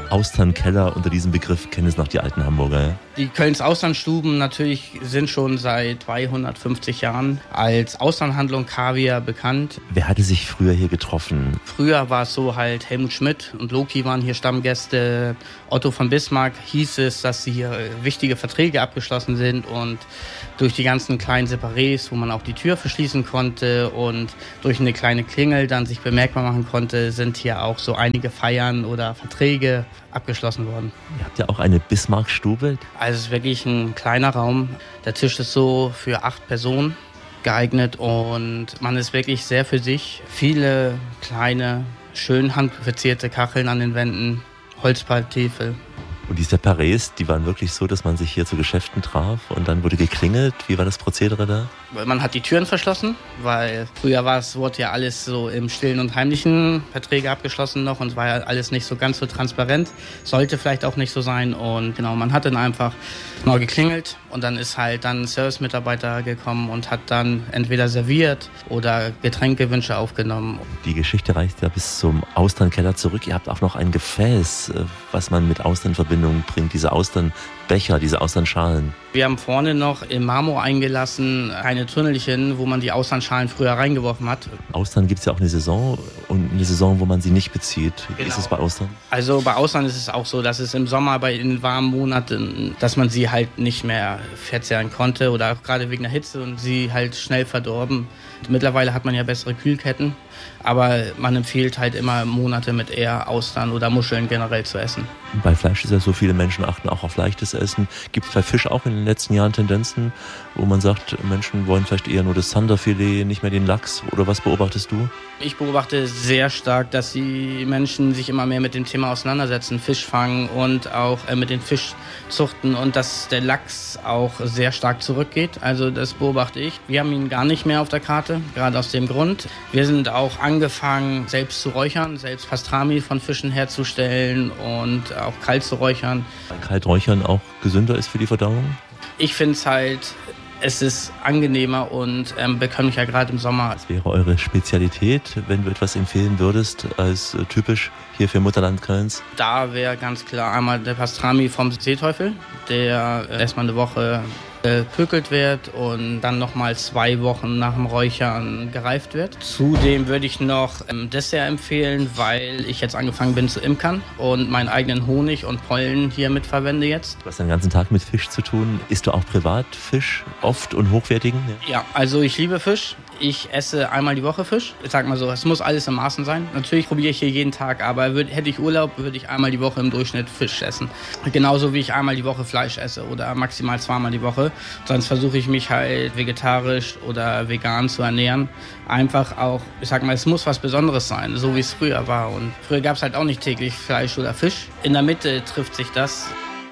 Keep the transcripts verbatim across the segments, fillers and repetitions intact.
Austernkeller, unter diesem Begriff kennen es noch die alten Hamburger. Ja? Die Kölns Austernstuben natürlich sind schon seit zweihundertfünfzig Jahren als Austernhandlung Kaviar bekannt. Wer hatte sich früher hier getroffen? Früher war es so halt, Helmut Schmidt und Loki waren hier Stammgäste. Otto von Bismarck hieß es, dass hier wichtige Verträge abgeschlossen sind und durch die ganzen kleinen Separés, wo man auch die Tür verschließen konnte und durch eine kleine Klingel dann sich bemerkbar machen konnte, sind hier auch so einige Feiern oder Verträge abgeschlossen worden. Ihr habt ja auch eine Bismarck-Stube. Also es ist wirklich ein kleiner Raum. Der Tisch ist so für acht Personen geeignet und man ist wirklich sehr für sich. Viele kleine, schön handverzierte Kacheln an den Wänden, Holzpartiefel. Und die Separés, die waren wirklich so, dass man sich hier zu Geschäften traf und dann wurde geklingelt. Wie war das Prozedere da? Man hat die Türen verschlossen, weil früher war es, wurde ja alles so im Stillen und Heimlichen Verträge abgeschlossen noch und war ja alles nicht so ganz so transparent. Sollte vielleicht auch nicht so sein und genau, man hat dann einfach mal geklingelt und dann ist halt dann ein Service-Mitarbeiter gekommen und hat dann entweder serviert oder Getränkewünsche aufgenommen. Die Geschichte reicht ja bis zum Austernkeller zurück. Ihr habt auch noch ein Gefäß, was man mit Austern in Verbindung bringt, diese Austernbecher, diese Austernschalen. Wir haben vorne noch im Marmor eingelassen kleine Tunnelchen, wo man die Austernschalen früher reingeworfen hat. Austern gibt es ja auch eine Saison und eine Saison, wo man sie nicht bezieht. Wie genau. ist es bei Austern? Also bei Austern ist es auch so, dass es im Sommer bei den warmen Monaten, dass man sie halt nicht mehr verzehren konnte oder auch gerade wegen der Hitze und sie halt schnell verdorben. Mittlerweile hat man ja bessere Kühlketten, aber man empfiehlt halt immer Monate mit eher Austern oder Muscheln generell zu essen. Bei Fleisch ist ja so, viele Menschen achten auch auf leichtes Essen. Gibt es bei Fisch auch in den letzten Jahren Tendenzen, wo man sagt, Menschen wollen vielleicht eher nur das Zanderfilet, nicht mehr den Lachs? Oder was beobachtest du? Ich beobachte sehr stark, dass die Menschen sich immer mehr mit dem Thema auseinandersetzen, Fisch fangen und auch äh, mit den Fischzuchten und dass der Lachs auch sehr stark zurückgeht. Also das beobachte ich. Wir haben ihn gar nicht mehr auf der Karte, gerade aus dem Grund. Wir sind auch angefangen, selbst zu räuchern, selbst Pastrami von Fischen herzustellen und auch kalt zu räuchern. Weil kalt räuchern auch gesünder ist für die Verdauung? Ich finde es halt, es ist angenehmer und ähm, bekömmlicher gerade im Sommer. Was wäre eure Spezialität, wenn du etwas empfehlen würdest als äh, typisch hier für Mutterland Kölns? Da wäre ganz klar einmal der Pastrami vom Seeteufel, der äh, erstmal eine Woche gepökelt wird und dann nochmal zwei Wochen nach dem Räuchern gereift wird. Zudem würde ich noch ein Dessert empfehlen, weil ich jetzt angefangen bin zu imkern und meinen eigenen Honig und Pollen hier mit verwende jetzt. Du hast den ganzen Tag mit Fisch zu tun. Isst du auch privat Fisch, oft und hochwertigen? Ja, ja, also ich liebe Fisch. Ich esse einmal die Woche Fisch. Ich sag mal so, es muss alles im Maßen sein. Natürlich probiere ich hier jeden Tag, aber würd, hätte ich Urlaub, würde ich einmal die Woche im Durchschnitt Fisch essen. Genauso wie ich einmal die Woche Fleisch esse oder maximal zweimal die Woche. Sonst versuche ich mich halt vegetarisch oder vegan zu ernähren. Einfach auch, ich sag mal, es muss was Besonderes sein, so wie es früher war. Und früher gab es halt auch nicht täglich Fleisch oder Fisch. In der Mitte trifft sich das.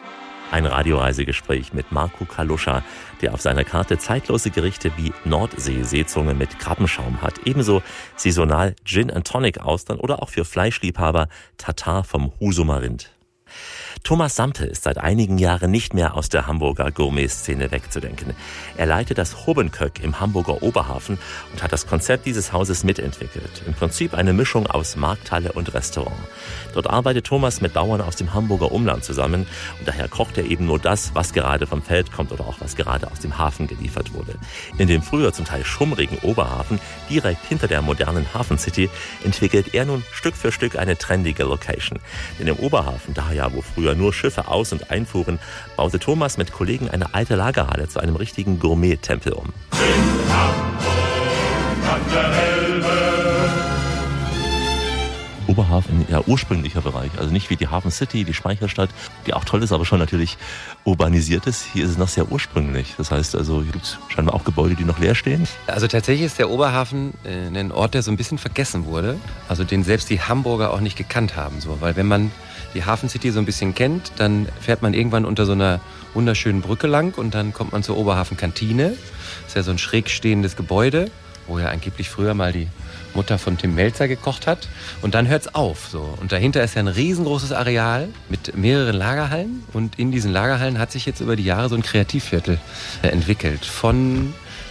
Ein Radioreisegespräch mit Marco Kaluscha, der auf seiner Karte zeitlose Gerichte wie Nordsee-Seezunge mit Krabbenschaum hat. Ebenso saisonal Gin and Tonic Austern oder auch für Fleischliebhaber Tatar vom Husumer Rind. Thomas Sampe ist seit einigen Jahren nicht mehr aus der Hamburger Gourmet-Szene wegzudenken. Er leitet das Hobenköck im Hamburger Oberhafen und hat das Konzept dieses Hauses mitentwickelt. Im Prinzip eine Mischung aus Markthalle und Restaurant. Dort arbeitet Thomas mit Bauern aus dem Hamburger Umland zusammen und daher kocht er eben nur das, was gerade vom Feld kommt oder auch was gerade aus dem Hafen geliefert wurde. In dem früher zum Teil schummrigen Oberhafen, direkt hinter der modernen Hafencity, entwickelt er nun Stück für Stück eine trendige Location. Denn im Oberhafen, da ja wo früher nur Schiffe aus- und einfuhren, baute Thomas mit Kollegen eine alte Lagerhalle zu einem richtigen Gourmet-Tempel um. In Hamburg an der Elbe. Oberhafen, ja, ursprünglicher Bereich, also nicht wie die Hafen City, die Speicherstadt, die auch toll ist, aber schon natürlich urbanisiert ist. Hier ist es noch sehr ursprünglich. Das heißt also, hier gibt es scheinbar auch Gebäude, die noch leer stehen. Also tatsächlich ist der Oberhafen äh, ein Ort, der so ein bisschen vergessen wurde, also den selbst die Hamburger auch nicht gekannt haben, so, weil wenn man die Hafen City so ein bisschen kennt, dann fährt man irgendwann unter so einer wunderschönen Brücke lang und dann kommt man zur Oberhafen-Kantine. Das ist ja so ein schräg stehendes Gebäude, wo ja angeblich früher mal die Mutter von Tim Melzer gekocht hat. Und dann hört's auf. So. Und dahinter ist ja ein riesengroßes Areal mit mehreren Lagerhallen. Und in diesen Lagerhallen hat sich jetzt über die Jahre so ein Kreativviertel entwickelt. Von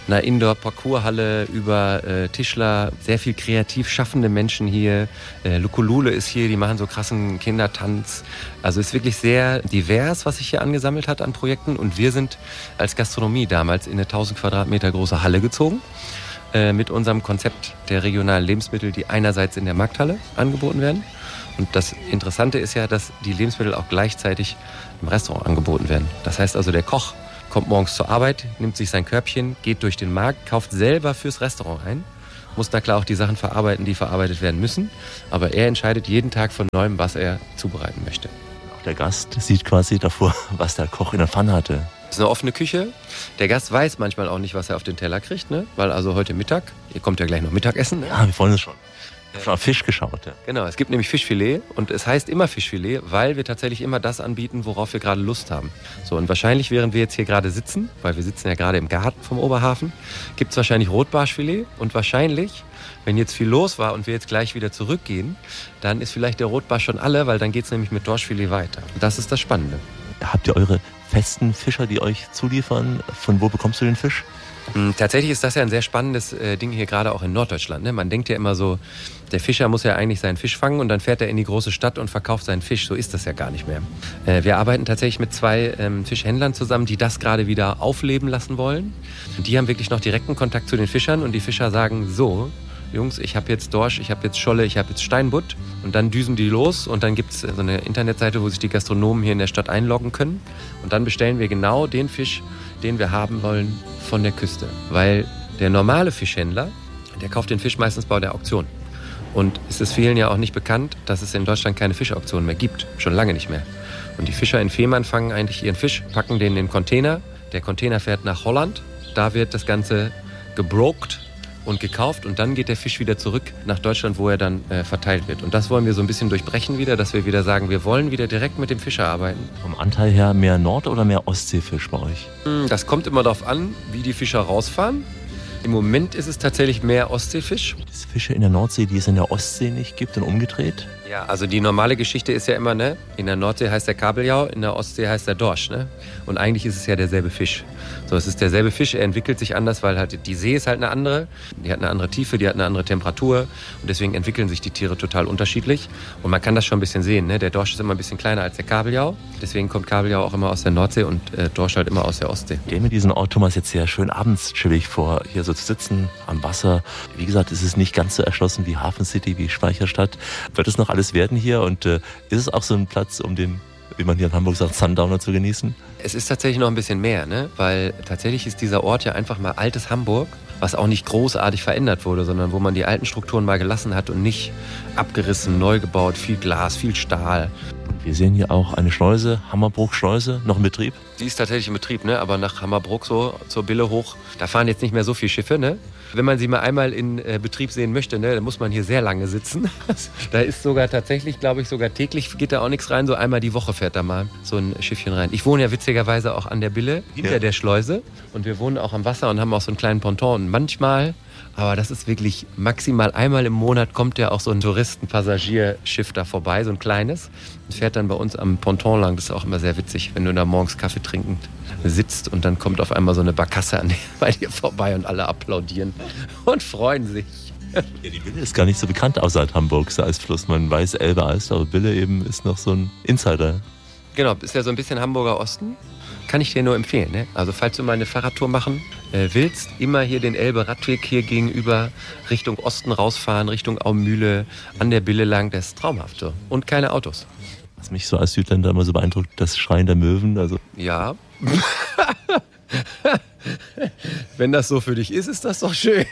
einer Indoor-Parkour-Halle über äh, Tischler, sehr viel kreativ schaffende Menschen hier. Äh, Lukulule ist hier, die machen so krassen Kindertanz. Also ist wirklich sehr divers, was sich hier angesammelt hat an Projekten. Und wir sind als Gastronomie damals in eine tausend Quadratmeter große Halle gezogen äh, mit unserem Konzept der regionalen Lebensmittel, die einerseits in der Markthalle angeboten werden. Und das Interessante ist ja, dass die Lebensmittel auch gleichzeitig im Restaurant angeboten werden. Das heißt also, der Koch kommt morgens zur Arbeit, nimmt sich sein Körbchen, geht durch den Markt, kauft selber fürs Restaurant ein, muss da klar auch die Sachen verarbeiten, die verarbeitet werden müssen. Aber er entscheidet jeden Tag von neuem, was er zubereiten möchte. Auch der Gast sieht quasi davor, was der Koch in der Pfanne hatte. Es ist eine offene Küche. Der Gast weiß manchmal auch nicht, was er auf den Teller kriegt, ne? Weil also heute Mittag, ihr kommt ja gleich noch Mittagessen. Ne? Ja, wir freuen uns schon. Ich habe schon auf Fisch geschaut. Ja. Genau, es gibt nämlich Fischfilet und es heißt immer Fischfilet, weil wir tatsächlich immer das anbieten, worauf wir gerade Lust haben. So, und wahrscheinlich, während wir jetzt hier gerade sitzen, weil wir sitzen ja gerade im Garten vom Oberhafen, gibt es wahrscheinlich Rotbarschfilet und wahrscheinlich, wenn jetzt viel los war und wir jetzt gleich wieder zurückgehen, dann ist vielleicht der Rotbarsch schon alle, weil dann geht es nämlich mit Dorschfilet weiter. Und das ist das Spannende. Habt ihr eure festen Fischer, die euch zuliefern? Von wo bekommst du den Fisch? Tatsächlich ist das ja ein sehr spannendes äh, Ding hier gerade auch in Norddeutschland. Ne? Man denkt ja immer so, der Fischer muss ja eigentlich seinen Fisch fangen und dann fährt er in die große Stadt und verkauft seinen Fisch. So ist das ja gar nicht mehr. Äh, wir arbeiten tatsächlich mit zwei ähm, Fischhändlern zusammen, die das gerade wieder aufleben lassen wollen. Und die haben wirklich noch direkten Kontakt zu den Fischern und die Fischer sagen so, Jungs, ich habe jetzt Dorsch, ich habe jetzt Scholle, ich habe jetzt Steinbutt. Und dann düsen die los und dann gibt es so eine Internetseite, wo sich die Gastronomen hier in der Stadt einloggen können. Und dann bestellen wir genau den Fisch, den wir haben wollen, von der Küste. Weil der normale Fischhändler, der kauft den Fisch meistens bei der Auktion. Und es ist vielen ja auch nicht bekannt, dass es in Deutschland keine Fischauktionen mehr gibt. Schon lange nicht mehr. Und die Fischer in Fehmarn fangen eigentlich ihren Fisch, packen den in den Container. Der Container fährt nach Holland. Da wird das Ganze gebrokt und gekauft und dann geht der Fisch wieder zurück nach Deutschland, wo er dann äh, verteilt wird. Und das wollen wir so ein bisschen durchbrechen wieder, dass wir wieder sagen, wir wollen wieder direkt mit dem Fischer arbeiten. Vom Anteil her mehr Nord- oder mehr Ostseefisch bei euch? Das kommt immer darauf an, wie die Fischer rausfahren. Im Moment ist es tatsächlich mehr Ostseefisch. Gibt es Fische in der Nordsee, die es in der Ostsee nicht gibt und umgedreht? Ja, also die normale Geschichte ist ja immer, ne? In der Nordsee heißt der Kabeljau, in der Ostsee heißt der Dorsch, ne? Und eigentlich ist es ja derselbe Fisch. So, es ist derselbe Fisch, er entwickelt sich anders, weil halt die See ist halt eine andere. Die hat eine andere Tiefe, die hat eine andere Temperatur und deswegen entwickeln sich die Tiere total unterschiedlich. Und man kann das schon ein bisschen sehen, ne? Der Dorsch ist immer ein bisschen kleiner als der Kabeljau. Deswegen kommt Kabeljau auch immer aus der Nordsee und äh, Dorsch halt immer aus der Ostsee. Ich stelle mir diesen Ort, Thomas, jetzt sehr schön abends chillig vor, hier so zu sitzen am Wasser. Wie gesagt, es ist nicht ganz so erschlossen wie Hafen City, wie Speicherstadt. Wird es noch alles werden hier und äh, ist es auch so ein Platz, um den, wie man hier in Hamburg sagt, Sundowner zu genießen? Es ist tatsächlich noch ein bisschen mehr, ne? Weil tatsächlich ist dieser Ort ja einfach mal altes Hamburg, was auch nicht großartig verändert wurde, sondern wo man die alten Strukturen mal gelassen hat und nicht abgerissen, neu gebaut, viel Glas, viel Stahl. Wir sehen hier auch eine Schleuse, Hammerbrook-Schleuse, noch in Betrieb. Die ist tatsächlich in Betrieb, ne? Aber nach Hammerbrook so zur Bille hoch, da fahren jetzt nicht mehr so viele Schiffe, ne? Wenn man sie mal einmal in äh, Betrieb sehen möchte, ne, dann muss man hier sehr lange sitzen. Da ist sogar tatsächlich, glaube ich, sogar täglich geht da auch nichts rein. So einmal die Woche fährt da mal so ein Schiffchen rein. Ich wohne ja witzigerweise auch an der Bille, hinter ja. der Schleuse. Und wir wohnen auch am Wasser und haben auch so einen kleinen Ponton. Und manchmal, aber das ist wirklich maximal einmal im Monat, kommt ja auch so ein Touristenpassagierschiff da vorbei, so ein kleines. Und fährt dann bei uns am Ponton lang. Das ist auch immer sehr witzig, wenn du da morgens Kaffee trinkend sitzt und dann kommt auf einmal so eine Barkasse an, bei dir vorbei und alle applaudieren und freuen sich. Ja, die Bille ist gar nicht so bekannt außerhalb Hamburgs als Fluss. Man weiß Elbe Alster, aber Bille eben ist noch so ein Insider. Genau, ist ja so ein bisschen Hamburger Osten. Kann ich dir nur empfehlen. Ne? Also falls du mal eine Fahrradtour machen äh, willst, immer hier den Elbe-Radweg hier gegenüber Richtung Osten rausfahren, Richtung Aumühle, an der Bille lang. Das ist traumhaft so. Und keine Autos. Was mich so als Südländer immer so beeindruckt, das Schreien der Möwen. Also ja. Wenn das so für dich ist, ist das doch schön.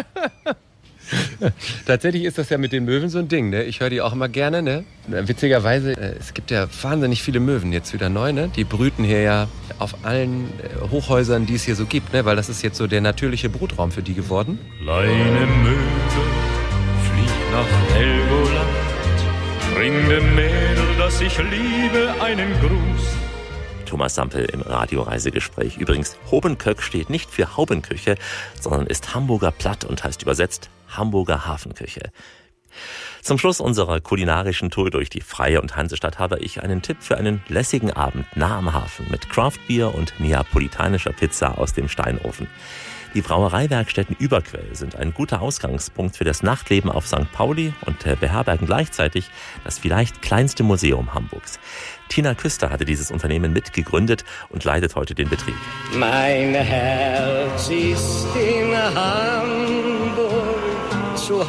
Tatsächlich ist das ja mit den Möwen so ein Ding, ne? Ich höre die auch immer gerne, ne? Witzigerweise, äh, es gibt ja wahnsinnig viele Möwen jetzt wieder neu, ne? Die brüten hier ja auf allen äh, Hochhäusern, die es hier so gibt, ne? Weil das ist jetzt so der natürliche Brutraum für die geworden. Kleine Möwe, flieg nach Helgoland, bring dem Mädel, das ich liebe, einen Gruß. Thomas Sampel im Radioreisegespräch. Übrigens, Hobenköck steht nicht für Haubenküche, sondern ist Hamburger Platt und heißt übersetzt Hamburger Hafenküche. Zum Schluss unserer kulinarischen Tour durch die Freie und Hansestadt habe ich einen Tipp für einen lässigen Abend nah am Hafen mit Craftbier und neapolitanischer Pizza aus dem Steinofen. Die Brauereiwerkstätten Überquell sind ein guter Ausgangspunkt für das Nachtleben auf Sankt Pauli und beherbergen gleichzeitig das vielleicht kleinste Museum Hamburgs. Tina Küster hatte dieses Unternehmen mitgegründet und leitet heute den Betrieb. Mein Herz ist in Hamburg zu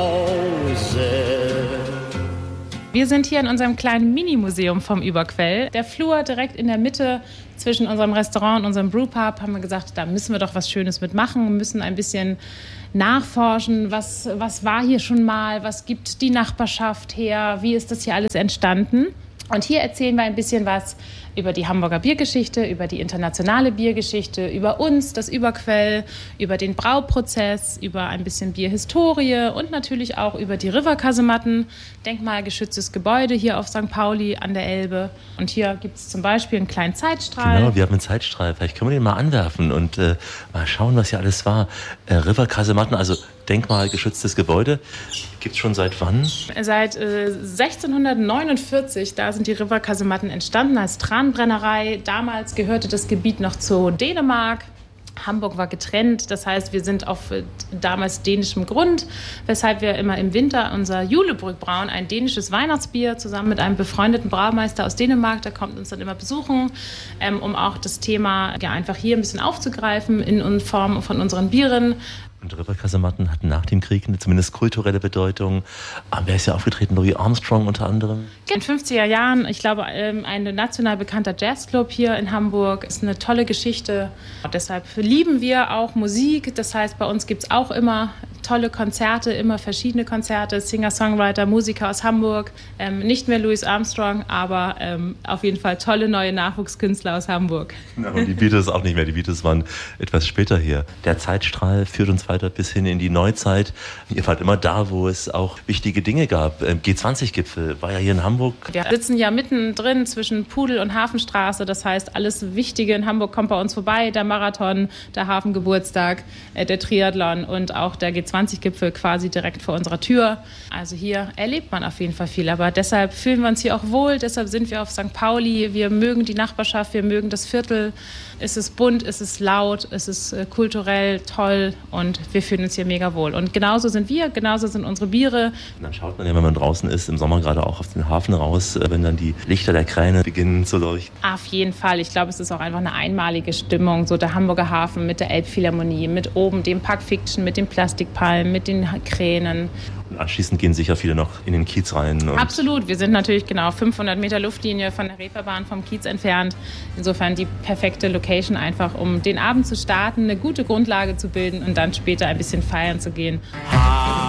Hause. Wir sind hier in unserem kleinen Mini-Museum vom Überquell. Der Flur direkt in der Mitte zwischen unserem Restaurant und unserem Brewpub, haben wir gesagt, da müssen wir doch was Schönes mitmachen, müssen ein bisschen nachforschen, was, was war hier schon mal, was gibt die Nachbarschaft her, wie ist das hier alles entstanden. Und hier erzählen wir ein bisschen was über die Hamburger Biergeschichte, über die internationale Biergeschichte, über uns, das Überquell, über den Brauprozess, über ein bisschen Bierhistorie und natürlich auch über die Riverkasematten, denkmalgeschütztes Gebäude hier auf Sankt Pauli an der Elbe. Und hier gibt es zum Beispiel einen kleinen Zeitstrahl. Genau, wir haben einen Zeitstrahl. Vielleicht können wir den mal anwerfen und äh, mal schauen, was hier alles war. Äh, Riverkasematten, also denkmalgeschütztes Gebäude. Gibt es schon seit wann? Seit äh, sechzehnhundertneunundvierzig, da sind die Riverkasematten entstanden als Tranbrennerei. Damals gehörte das Gebiet noch zu Dänemark. Hamburg war getrennt, das heißt, wir sind auf äh, damals dänischem Grund, weshalb wir immer im Winter unser Julebrück brauen, ein dänisches Weihnachtsbier, zusammen mit einem befreundeten Braumeister aus Dänemark, der kommt uns dann immer besuchen, ähm, um auch das Thema ja, einfach hier ein bisschen aufzugreifen in Form von unseren Bieren. Und Riverkasematten hatten nach dem Krieg eine zumindest kulturelle Bedeutung. Aber wer ist ja aufgetreten? Louis Armstrong unter anderem. In den fünfziger Jahren, ich glaube, ein national bekannter Jazzclub hier in Hamburg ist eine tolle Geschichte. Und deshalb lieben wir auch Musik. Das heißt, bei uns gibt es auch immer tolle Konzerte, immer verschiedene Konzerte, Singer-Songwriter, Musiker aus Hamburg. Ähm, nicht mehr Louis Armstrong, aber ähm, auf jeden Fall tolle neue Nachwuchskünstler aus Hamburg. Ja, und die Beatles auch nicht mehr. Die Beatles waren etwas später hier. Der Zeitstrahl führt uns weiter bis hin in die Neuzeit. Ihr wart immer da, wo es auch wichtige Dinge gab. G zwanzig Gipfel war ja hier in Hamburg. Wir sitzen ja mittendrin zwischen Pudel und Hafenstraße. Das heißt, alles Wichtige in Hamburg kommt bei uns vorbei. Der Marathon, der Hafengeburtstag, der Triathlon und auch der G zwanzig Gipfel quasi direkt vor unserer Tür. Also hier erlebt man auf jeden Fall viel. Aber deshalb fühlen wir uns hier auch wohl. Deshalb sind wir auf Sankt Pauli. Wir mögen die Nachbarschaft, wir mögen das Viertel. Es ist bunt, es ist laut, es ist äh, kulturell toll und wir fühlen uns hier mega wohl. Und genauso sind wir, genauso sind unsere Biere. Und dann schaut man ja, wenn man draußen ist, im Sommer gerade auch auf den Hafen raus, wenn dann die Lichter der Kräne beginnen zu leuchten. Auf jeden Fall. Ich glaube, es ist auch einfach eine einmalige Stimmung. So der Hamburger Hafen mit der Elbphilharmonie, mit oben dem Park Fiction, mit den Plastikpalmen, mit den Kränen. Und anschließend gehen sicher viele noch in den Kiez rein. Und Absolut. Wir sind natürlich genau fünfhundert Meter Luftlinie von der Reeperbahn vom Kiez entfernt. Insofern die perfekte Location einfach, um den Abend zu starten, eine gute Grundlage zu bilden und dann später ein bisschen feiern zu gehen.